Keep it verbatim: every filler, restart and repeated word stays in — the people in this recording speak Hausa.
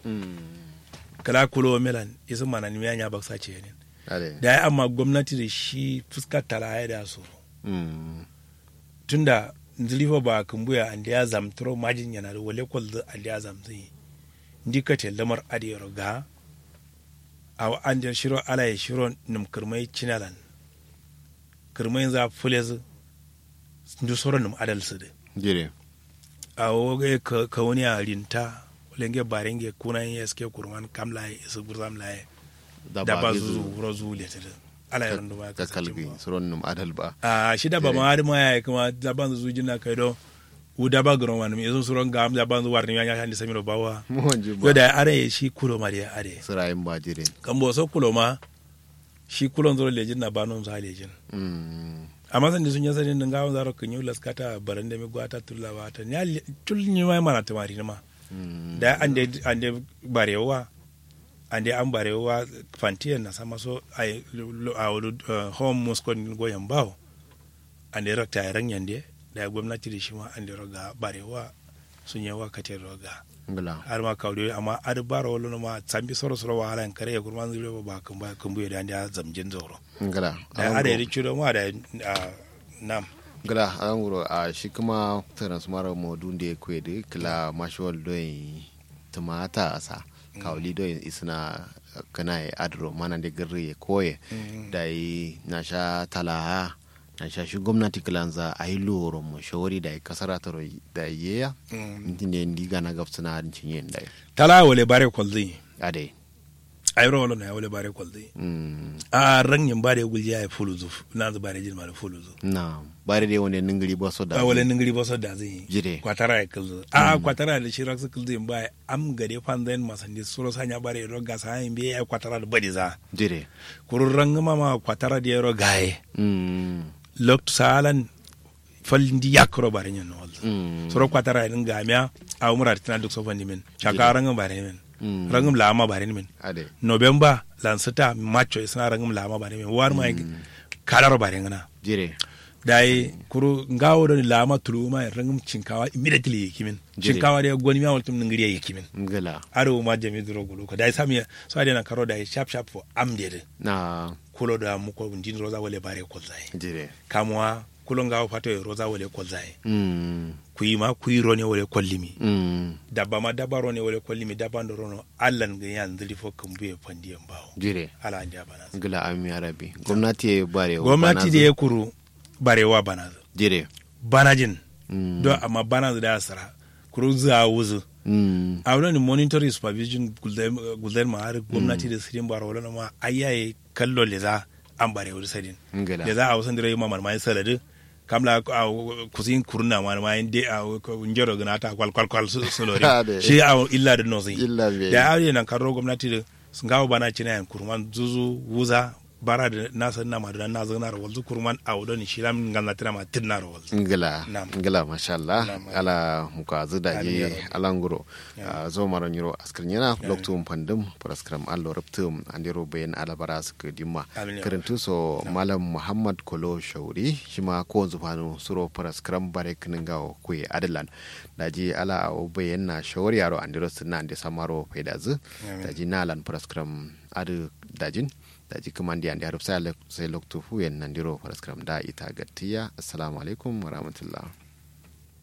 kala kulo melan isu mana ni ya baksa ce ne da amma gwamnati da shi fuskar talaya da su tunda ndilifa ba kumbuya andi ya zamtro majin yana da wale kwallo andi ya zamtsi ndika te lamar adiyar ga a an shiro ala ya shiro num kirmai cinalan kirmai za fulez ndu soro num adal su de jire a woge ka ka wani a rinta lenge barenge kuna yin ske kurman kamla su burzam la da ba zu rozu le tede ala yaron da ba ka kalbi soro num adal ba a shi da ba ma har ma ya kuma da ban zu jina kai do u da ba gron wani yanzu suron ga da ban zu warni ya handi samiro bawa yo da are shi kulo ma da are sirayin ba jire kan bo so kulo ma shi kulon zoro lejin na banon za lejin amma san da sun yasa din ga zaro kan yau laskata baran da mi gwata tullawa ta ya tulni mai mana tamari ma da ande ande barewa ande an barewa fantiyan na sama so ai a home muskon goyen bawo ande rakta yaran yande da gwamnati da shi ma ande roga barewa sun yawa kace roga ngala har ma kawde amma ad baro wala ma sambi soro soro wa halan kare gurman zure ba kan ba kan buye da ande zamjin zoro ngala da ada ri chudo ma da nam ngala anguro a shi kuma transmara modunde kwede kila mashwal doyin tumata asa kawli doyin isna kana adro mana de garre koye dai na sha talaha na sha shi gwamnati kilanza a yi loro mu shawari da kasara taro da yeya ne ndiga na gafsuna hancin yin da tala wale bare kwalzi ade ayro wala na wale bare kwalzi a ranyin bare gulji ya fuluzu na zu bare jin mare fuluzu na bare dai wani ningiri ba so da wale ningiri ba so da zai jire kwatara ya kulzu a kwatara da shirak su kulzu ba am gade fanzain masandi suro sanya bare roga sa yin biya kwatara da badi za jire kurun rangama ma kwatara da yaro gaye loktu salan falindi yakro bare nyen no soro kwatara din gamia a umra tina duk so fandi men shakaran bare men rangum lama bare men ade november lansata macho isna rangum lama bare men war mai kalar bare ngana jire dai kuru ngawo don lama tuluma rangum cinkawa immediately yikimin cinkawa da goni mi awaltum ngiriya yikimin ngala aro ma jami duro gulu ko dai samiya so ade na karo dai sharp sharp for amdede na kulo da muko ndin roza wale bare ko zai jire kamwa kulo ngawo fato roza wale ko zai mm kuima kuiro ne wale kollimi mm dabba ma dabaro ne wale kollimi dabba ndorono allan ga yan ndiri fo kambuye pandiyan bawo jire ala anja bana ngala ami arabi gwamnati bare gwamnati da ya kuru barewa bana jire banajin mm. do amma bana da asara kuru za wuzu mm. a wani monitoring supervision gulden ma har gwamnati da sirin baro wala ma ayaye kallo le za an bare wuzu sadin le za a wasan dire ma marmai salade kamla kusin kurna ma ma inde a njero gana ta kwal kwal kwal solori shi a illa da nozi da ari nan karo gwamnati da sun gawo bana cina yan kurman zuzu wuza bara da nasa na maduna na zana rawal zukurman a wadon shi lam ganna tana ma tinna rawal ngila ngila masha Allah ala muka zuda yi alanguro zo maron yiro askrnyana loktum pandum paraskram allo reptum andiro bayan alabara suka dimma karantu so malam Muhammad Kolo Shauri shima ko zufanu suro paraskram bare kningawo kuyi adalan daji ala bayan na shawari yaro andiro sunna ande samaro faidazu daji nalan paraskram adu dajin daji kamandi andi haruf sai loktu fu yan nandiro paraskram da ita gattiya assalamu alaikum wa rahmatullah.